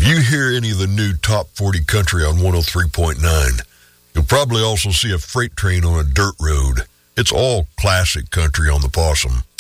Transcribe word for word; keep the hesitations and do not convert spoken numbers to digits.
If you hear any of the new Top forty Country on one oh three point nine, you'll probably also see a freight train on a dirt road. It's all classic country on the Possum.